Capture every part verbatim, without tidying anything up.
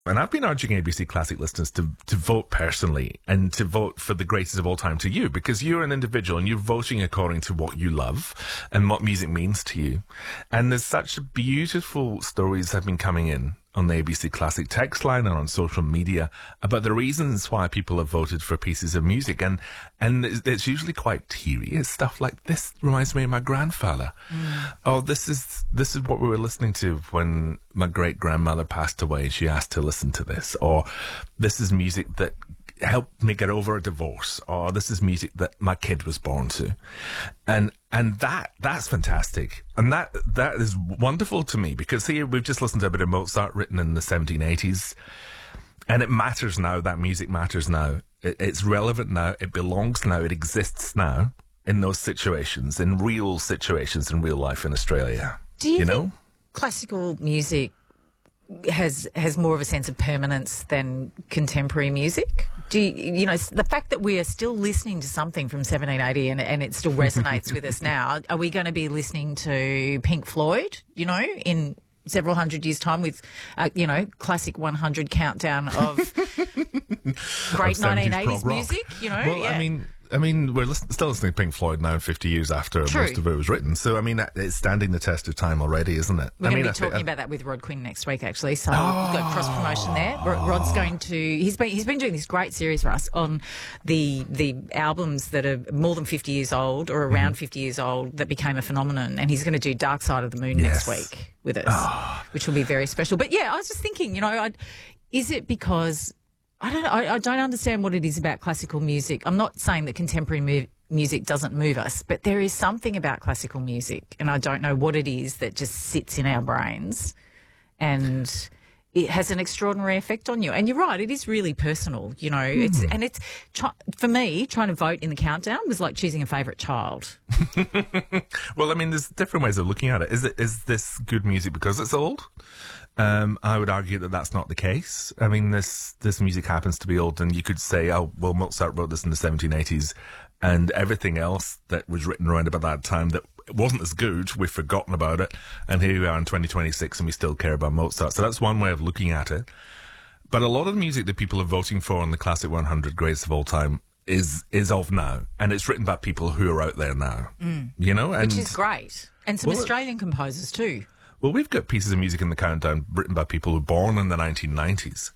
And I've been urging A B C Classic listeners to, to vote personally and to vote for the greatest of all time to you, because you're an individual and you're voting according to what you love and what music means to you. And there's such beautiful stories have been coming in on the A B C Classic text line and on social media about the reasons why people have voted for pieces of music. And and it's, it's usually quite teary. It's stuff like, this reminds me of my grandfather. Mm. Oh, this is this is what we were listening to when my great-grandmother passed away. She asked to listen to this. Or this is music that helped me get over a divorce. Or this is music that my kid was born to. And and that that's fantastic. And that that is wonderful to me, because here we've just listened to a bit of Mozart written in the seventeen eighties. And it matters now. That music matters now. It, it's relevant now. It belongs now. It exists now in those situations, in real situations in real life in Australia. Do you, you think know? classical music has has more of a sense of permanence than contemporary music? Do you, you know, the fact that we are still listening to something from seventeen eighty and, and it still resonates with us now, are we going to be listening to Pink Floyd, you know, in several hundred years' time with, uh, you know, classic one hundred countdown of great of nineteen eighties music, you know? Well, yeah. I mean... I mean, we're listen, still listening to Pink Floyd now, fifty years after True. most of it was written. So, I mean, it's standing the test of time already, isn't it? We're I going mean, to be I talking think, about that with Rod Quinn next week, actually. So oh. we've got cross promotion there. Rod- Rod's going to. He's been he's been doing this great series for us on the the albums that are more than fifty years old or around mm. fifty years old that became a phenomenon, and he's going to do Dark Side of the Moon yes. next week with us, oh. which will be very special. But yeah, I was just thinking, you know, I'd, is it because I don't I, I don't understand what it is about classical music. I'm not saying that contemporary mu- music doesn't move us, but there is something about classical music, and I don't know what it is, that just sits in our brains and it has an extraordinary effect on you. And you're right, it is really personal, you know. Mm. It's and it's try, for me, trying to vote in the countdown was like choosing a favourite child. Well, I mean, there's different ways of looking at it. Is it is this good music because it's old? Um, I would argue that that's not the case. I mean, this this music happens to be old, and you could say, oh, well, Mozart wrote this in the seventeen eighties, and everything else that was written around about that time that wasn't as good, we've forgotten about it, and here we are in twenty twenty-six and we still care about Mozart. So that's one way of looking at it. But a lot of the music that people are voting for in the Classic one hundred Greatest of All Time is is of now, and it's written by people who are out there now, mm. you know? And, which is great. And some well, Australian composers too. Well, we've got pieces of music in the countdown written by people who were born in the nineteen nineties.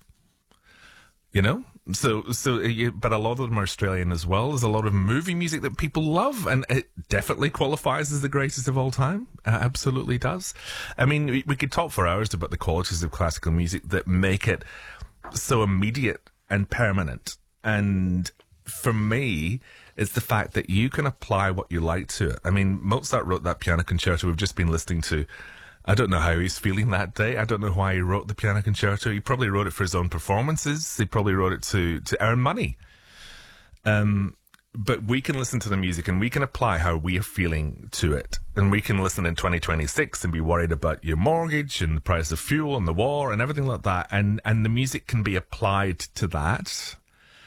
You know? So, so, but a lot of them are Australian as well. There's a lot of movie music that people love, and it definitely qualifies as the greatest of all time. Uh, absolutely does. I mean, we, we could talk for hours about the qualities of classical music that make it so immediate and permanent. And for me, it's the fact that you can apply what you like to it. I mean, Mozart wrote that piano concerto we've just been listening to. I don't know how he's feeling that day. I don't know why he wrote the piano concerto. He probably wrote it for his own performances. He probably wrote it to, to earn money. Um, but we can listen to the music and we can apply how we are feeling to it. And we can listen in twenty twenty-six and be worried about your mortgage and the price of fuel and the war and everything like that. And, and the music can be applied to that.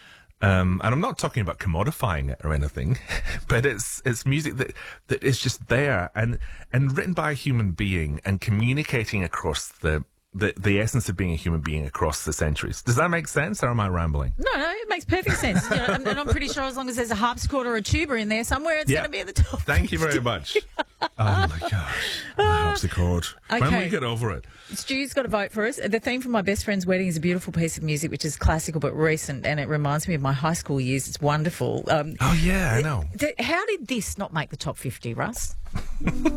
Um, and I'm not talking about commodifying it or anything, but it's it's music that, that is just there and and written by a human being and communicating across the, the, the essence of being a human being across the centuries. Does that make sense, or am I rambling? No, no, it makes perfect sense. You know, and, and I'm pretty sure as long as there's a harpsichord or a tuba in there somewhere, it's yeah. going to be at the top. Thank you very much. Oh, my gosh. The harpsichord. Okay. When we get over it. Stu's got to vote for us. The theme for my best friend's wedding is a beautiful piece of music, which is classical but recent, and it reminds me of my high school years. It's wonderful. Um, oh, yeah, I know. Th- how did this not make the top fifty, Russ?